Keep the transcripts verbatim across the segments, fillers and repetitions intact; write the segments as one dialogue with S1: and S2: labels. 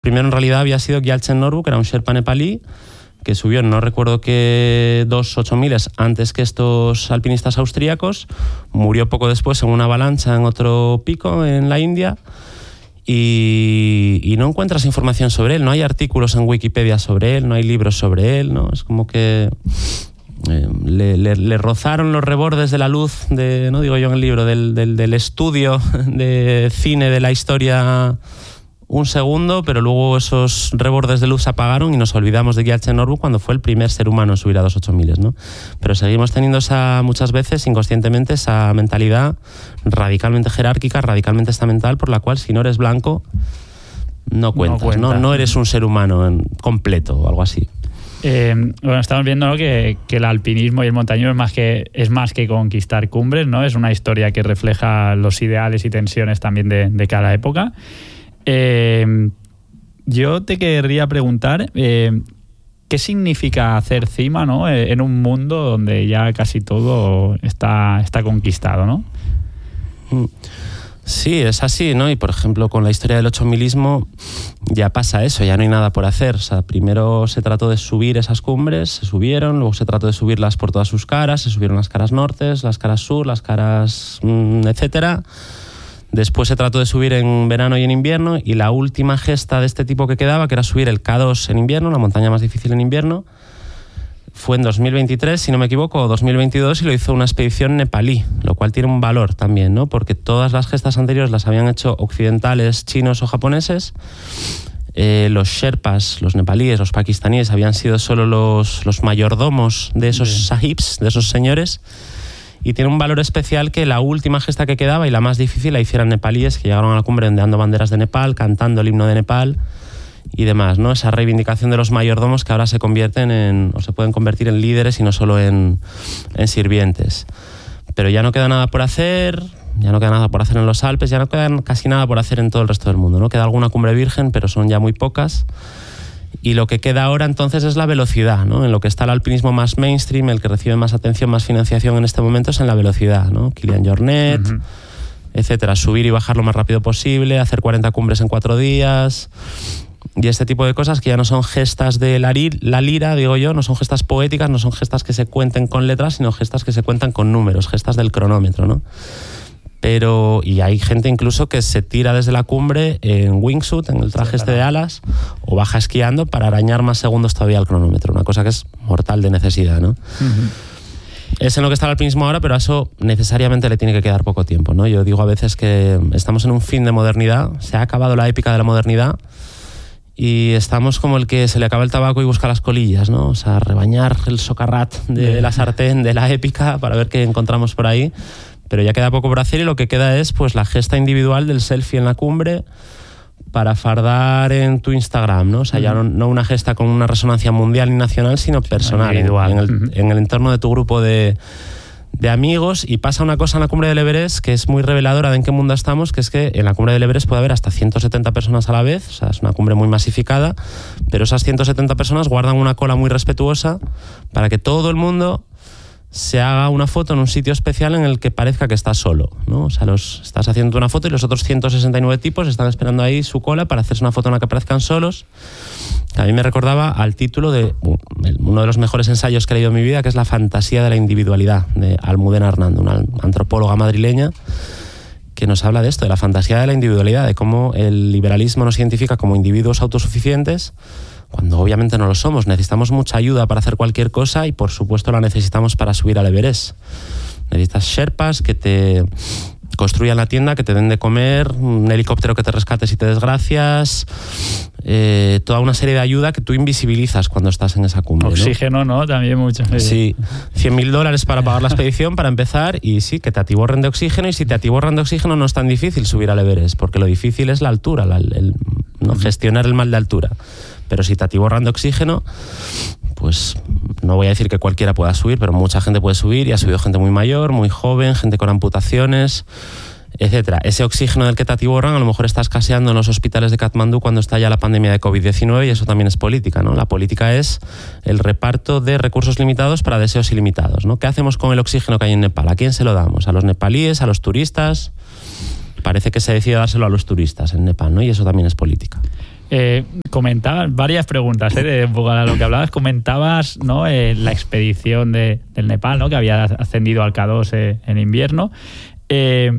S1: Primero en realidad había sido Gyaltsen Norbu, que era un Sherpa nepalí, que subió, no recuerdo qué, dos ocho miles antes que estos alpinistas austríacos, murió poco después en una avalancha en otro pico en la India y, y no encuentras información sobre él, no hay artículos en Wikipedia sobre él, no hay libros sobre él, ¿no? Es como que eh, le, le, le rozaron los rebordes de la luz, de, no digo yo en el libro, del, del, del estudio de cine de la historia un segundo, pero luego esos rebordes de luz se apagaron y nos olvidamos de Gyaltsen Norbu cuando fue el primer ser humano en subir a dos ocho miles, ¿no? Pero seguimos teniendo esa, muchas veces, inconscientemente, esa mentalidad radicalmente jerárquica, radicalmente estamental, por la cual si no eres blanco, no cuentas, no, cuenta. no, no eres un ser humano en, completo o algo así.
S2: Eh, bueno, estamos viendo, ¿no?, que, que el alpinismo y el montañismo es más que, es más que conquistar cumbres, ¿no? Es una historia que refleja los ideales y tensiones también de, de cada época. Eh, yo te querría preguntar eh, ¿qué significa hacer cima, ¿no?, en un mundo donde ya casi todo está, está conquistado, ¿no?
S1: Sí, es así, ¿no? Y por ejemplo con la historia del ocho milismo ya pasa eso, ya no hay nada por hacer. O sea, primero se trató de subir esas cumbres, se subieron, luego se trató de subirlas por todas sus caras, se subieron las caras nortes, las caras sur, las caras mmm, etcétera. Después se trató de subir en verano y en invierno, y la última gesta de este tipo que quedaba, que era subir el K dos en invierno, la montaña más difícil en invierno, fue en dos mil veintitrés, si no me equivoco, o dos mil veintidós, y lo hizo una expedición nepalí, lo cual tiene un valor también, ¿no? Porque todas las gestas anteriores las habían hecho occidentales, chinos o japoneses. Eh, los sherpas, los nepalíes, los pakistaníes habían sido solo los, los mayordomos de esos Bien. sahibs, de esos señores. Y tiene un valor especial que la última gesta que quedaba y la más difícil la hicieran nepalíes, que llegaron a la cumbre ondeando banderas de Nepal, cantando el himno de Nepal y demás, ¿no? Esa reivindicación de los mayordomos que ahora se convierten en, o se pueden convertir en líderes y no solo en, en sirvientes. Pero ya no queda nada por hacer, ya no queda nada por hacer en los Alpes, ya no queda casi nada por hacer en todo el resto del mundo, ¿no? Queda alguna cumbre virgen, pero son ya muy pocas. Y lo que queda ahora entonces es la velocidad, ¿no? En lo que está el alpinismo más mainstream, el que recibe más atención, más financiación en este momento es en la velocidad, ¿no? Kilian Jornet, uh-huh. etcétera. Subir y bajar lo más rápido posible, hacer cuarenta cumbres en cuatro días y este tipo de cosas que ya no son gestas de la, li- la lira, digo yo, no son gestas poéticas, no son gestas que se cuenten con letras, sino gestas que se cuentan con números, gestas del cronómetro, ¿no? Pero, y hay gente incluso que se tira desde la cumbre en wingsuit, en el traje este de alas, o baja esquiando para arañar más segundos todavía al cronómetro, una cosa que es mortal de necesidad, ¿no? Uh-huh. Es en lo que está el alpinismo ahora, pero a eso necesariamente le tiene que quedar poco tiempo, ¿no? Yo digo a veces que estamos en un fin de modernidad, se ha acabado la épica de la modernidad y estamos como el que se le acaba el tabaco y busca las colillas, ¿no? O sea, rebañar el socarrat de uh-huh. la sartén de la épica para ver qué encontramos por ahí. Pero ya queda poco por hacer y lo que queda es pues la gesta individual del selfie en la cumbre para fardar en tu Instagram, ¿no? O sea, uh-huh. ya no, no una gesta con una resonancia mundial ni nacional, sino personal, individual. En, en, el, uh-huh. en el entorno de tu grupo de, de amigos. Y pasa una cosa en la cumbre del Everest que es muy reveladora de en qué mundo estamos, que es que en la cumbre del Everest puede haber hasta ciento setenta personas a la vez, o sea, es una cumbre muy masificada, pero esas ciento setenta personas guardan una cola muy respetuosa para que todo el mundo se haga una foto en un sitio especial en el que parezca que estás solo, ¿no? O sea, los, estás haciendo una foto y los otros ciento sesenta y nueve tipos están esperando ahí su cola para hacerse una foto en la que parezcan solos. A mí me recordaba al título de uno de los mejores ensayos que he leído en mi vida, que es La fantasía de la individualidad, de Almudena Hernando, una antropóloga madrileña, que nos habla de esto, de la fantasía de la individualidad, de cómo el liberalismo nos identifica como individuos autosuficientes, cuando obviamente no lo somos. Necesitamos mucha ayuda para hacer cualquier cosa y por supuesto la necesitamos para subir al Everest. Necesitas sherpas que te construyan la tienda, que te den de comer, un helicóptero que te rescate si te desgracias, eh, toda una serie de ayuda que tú invisibilizas cuando estás en esa cumbre,
S2: oxígeno, ¿no? ¿no? También mucho.
S1: Sí, cien mil dólares para pagar la expedición para empezar y sí, que te atiborren de oxígeno, y si te atiborran de oxígeno no es tan difícil subir al Everest, porque lo difícil es la altura, la, el, ¿no? gestionar el mal de altura. Pero si te atiborran de oxígeno, pues no voy a decir que cualquiera pueda subir, pero mucha gente puede subir, y ha subido gente muy mayor, muy joven, gente con amputaciones, etcétera. Ese oxígeno del que te atiborran, a lo mejor está escaseando en los hospitales de Katmandú cuando está ya la pandemia de covid diecinueve, y eso también es política, ¿no? La política es el reparto de recursos limitados para deseos ilimitados, ¿no? ¿Qué hacemos con el oxígeno que hay en Nepal? ¿A quién se lo damos? ¿A los nepalíes? ¿A los turistas? Parece que se decide dárselo a los turistas en Nepal, ¿no? Y eso también es política.
S2: Eh, comentabas varias preguntas, ¿eh? De un poco a lo que hablabas. Comentabas, ¿no? Eh, la expedición de, del Nepal, ¿no? Que había ascendido al K dos eh, en invierno. Eh,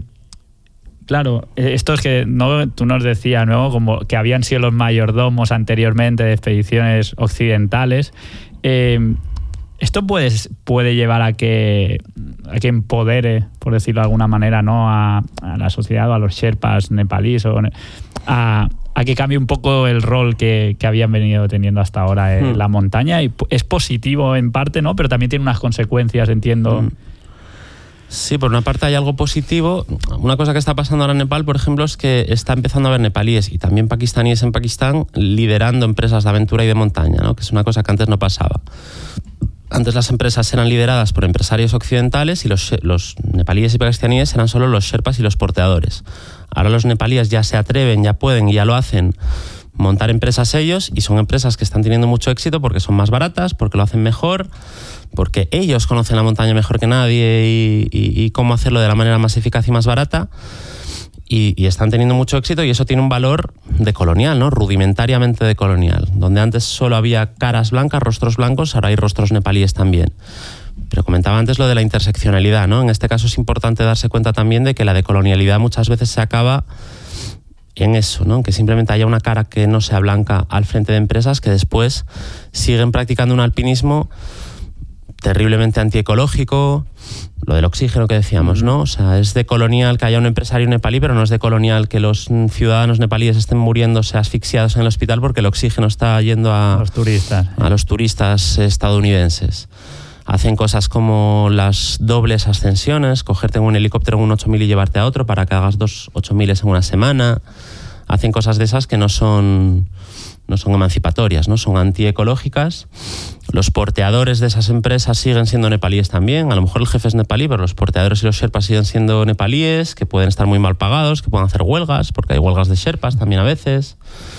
S2: claro, esto es que no, tú nos decías, ¿no? Como que habían sido los mayordomos anteriormente de expediciones occidentales. Eh, esto puede, puede llevar a que, a que empodere, por decirlo de alguna manera, ¿no? a, a la sociedad o a los sherpas nepalíes o a a que cambie un poco el rol que, que habían venido teniendo hasta ahora en mm. la montaña. Y es positivo en parte, ¿no? Pero también tiene unas consecuencias, entiendo. Mm.
S1: Sí, por una parte hay algo positivo. Una cosa que está pasando ahora en Nepal, por ejemplo, es que está empezando a haber nepalíes y también pakistaníes en Pakistán liderando empresas de aventura y de montaña, ¿no? Que es una cosa que antes no pasaba. Antes las empresas eran lideradas por empresarios occidentales y los, los nepalíes y pakistaníes eran solo los sherpas y los porteadores. Ahora los nepalíes ya se atreven, ya pueden y ya lo hacen montar empresas ellos, y son empresas que están teniendo mucho éxito porque son más baratas, porque lo hacen mejor, porque ellos conocen la montaña mejor que nadie y, y, y cómo hacerlo de la manera más eficaz y más barata. Y, y están teniendo mucho éxito, y eso tiene un valor de colonial, ¿no? Rudimentariamente de colonial. Donde antes solo había caras blancas, rostros blancos, ahora hay rostros nepalíes también. Pero comentaba antes lo de la interseccionalidad, ¿no? En este caso es importante darse cuenta también de que la decolonialidad muchas veces se acaba en eso, ¿no? En que simplemente haya una cara que no sea blanca al frente de empresas que después siguen practicando un alpinismo terriblemente antiecológico. Lo del oxígeno que decíamos, ¿no? O sea, es decolonial que haya un empresario nepalí, pero no es decolonial que los ciudadanos nepalíes estén muriéndose asfixiados en el hospital porque el oxígeno está yendo a
S2: los turistas,
S1: a los turistas estadounidenses. Hacen cosas como las dobles ascensiones, cogerte en un helicóptero en un ocho mil y llevarte a otro para que hagas dos ocho mil en una semana. Hacen cosas de esas que no son, no son emancipatorias, ¿no? Son antiecológicas. Los porteadores de esas empresas siguen siendo nepalíes también. A lo mejor el jefe es nepalí, pero los porteadores y los sherpas siguen siendo nepalíes, que pueden estar muy mal pagados, que pueden hacer huelgas, porque hay huelgas de sherpas también a veces.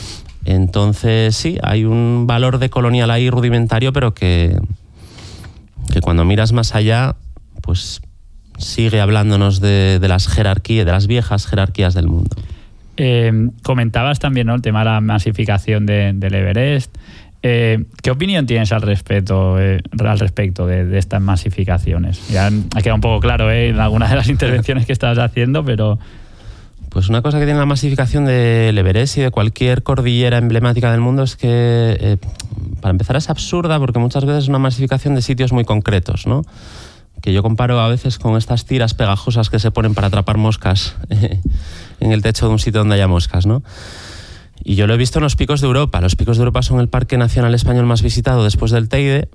S1: Entonces, sí, hay un valor de colonial ahí rudimentario, pero que... que cuando miras más allá, pues sigue hablándonos de, de las jerarquías, de las viejas jerarquías del mundo.
S2: Eh, comentabas también, ¿no?, el tema de la masificación de, del Everest. Eh, ¿Qué opinión tienes al respecto, eh, al respecto de, de estas masificaciones? Ya ha quedado un poco claro, ¿eh?, en algunas de las intervenciones que estabas haciendo, pero...
S1: Pues una cosa que tiene la masificación del Everest y de cualquier cordillera emblemática del mundo es que, eh, para empezar, es absurda porque muchas veces es una masificación de sitios muy concretos, ¿no? Que yo comparo a veces con estas tiras pegajosas que se ponen para atrapar moscas eh, en el techo de un sitio donde haya moscas, ¿no? Y yo lo he visto en los Picos de Europa. Los Picos de Europa son el parque nacional español más visitado después del Teide,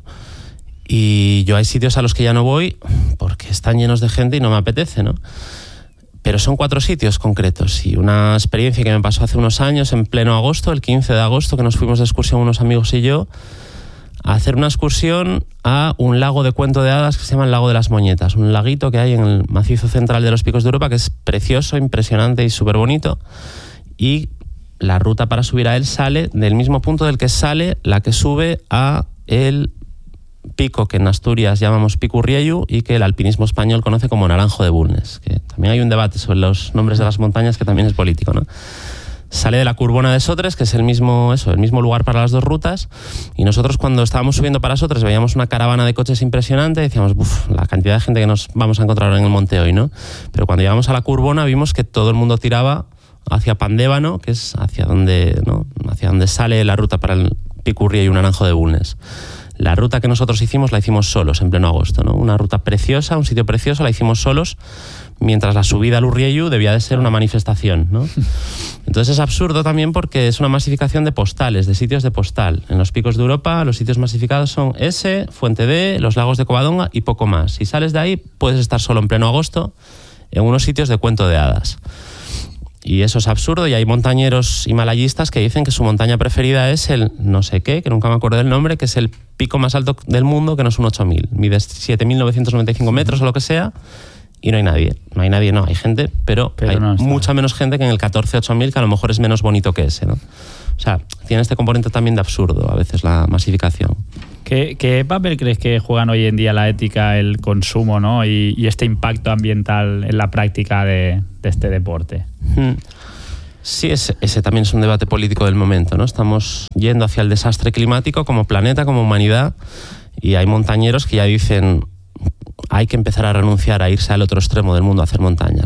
S1: y yo hay sitios a los que ya no voy porque están llenos de gente y no me apetece, ¿no? Pero son cuatro sitios concretos, y una experiencia que me pasó hace unos años, en pleno agosto, el quince de agosto, que nos fuimos de excursión unos amigos y yo, a hacer una excursión a un lago de cuento de hadas que se llama el Lago de las Moñetas, un laguito que hay en el macizo central de los Picos de Europa, que es precioso, impresionante y súper bonito, y la ruta para subir a él sale del mismo punto del que sale la que sube a el pico que en Asturias llamamos Pico Urriellu y que el alpinismo español conoce como Naranjo de Bulnes, que también hay un debate sobre los nombres de las montañas que también es político, ¿no? Sale de la Curbona de Sotres, que es el mismo, eso, el mismo lugar para las dos rutas, y nosotros cuando estábamos subiendo para Sotres veíamos una caravana de coches impresionante y decíamos, uff, la cantidad de gente que nos vamos a encontrar en el monte hoy, ¿no? Pero cuando llegamos a la Curbona vimos que todo el mundo tiraba hacia Pandébano, que es hacia donde, ¿no?, hacia donde sale la ruta para el Pico Urriellu y Naranjo de Bulnes. La ruta que nosotros hicimos la hicimos solos en pleno agosto, ¿no? Una ruta preciosa, un sitio precioso, la hicimos solos, mientras la subida al Urriellu debía de ser una manifestación, ¿no? Entonces es absurdo también porque es una masificación de postales, de sitios de postal. En los Picos de Europa los sitios masificados son ese, Fuente D, los lagos de Covadonga y poco más. Si sales de ahí puedes estar solo en pleno agosto en unos sitios de cuento de hadas. Y eso es absurdo, y hay montañeros himalayistas que dicen que su montaña preferida es el no sé qué, que nunca me acuerdo del nombre, que es el pico más alto del mundo, que no es un ocho mil. Mide siete mil novecientos noventa y cinco metros o lo que sea, y no hay nadie. No hay nadie, no, hay gente, pero, pero hay no mucha menos gente que en el catorce ocho mil, que a lo mejor es menos bonito que ese, ¿no? O sea, tiene este componente también de absurdo a veces la masificación.
S2: ¿Qué, qué papel crees que juegan hoy en día la ética, el consumo, ¿no?, y, y este impacto ambiental en la práctica de, de este deporte?
S1: Hmm. Sí, ese, ese también es un debate político del momento, ¿no? Estamos yendo hacia el desastre climático como planeta, como humanidad, y hay montañeros que ya dicen hay que empezar a renunciar a irse al otro extremo del mundo a hacer montañas.